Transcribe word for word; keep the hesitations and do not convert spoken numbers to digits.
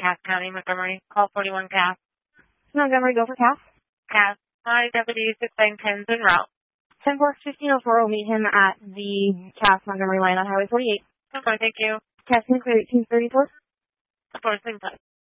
Cass County, Montgomery. Call forty-one Cass. Montgomery, go for Cass. Cass, my deputy six nine ten en route. ten four fifteen oh four will meet him at the Cass Montgomery line on Highway forty-eight. Okay, thank you. Cass, can you clear eighteen thirty-four? Of course, same place.